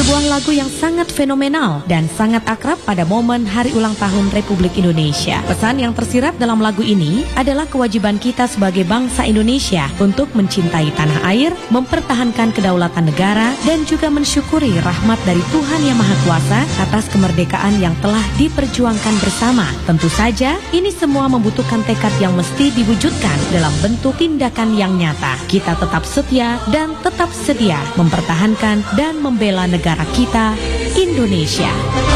sebuah lagu yang sangat fenomenal dan sangat akrab pada momen Hari Ulang Tahun Republik Indonesia. Pesan yang tersirat dalam lagu ini adalah kewajiban kita sebagai bangsa Indonesia untuk mencintai tanah air, mempertahankan kedaulatan negara, dan juga mensyukuri rahmat dari Tuhan Yang Maha Kuasa atas kemerdekaan yang telah diperjuangkan bersama. Tentu saja, ini semua membutuhkan tekad yang mesti diwujudkan dalam bentuk tindakan yang nyata. Kita tetap setia dan tetap sedia mempertahankan dan membela negara kita, Indonesia.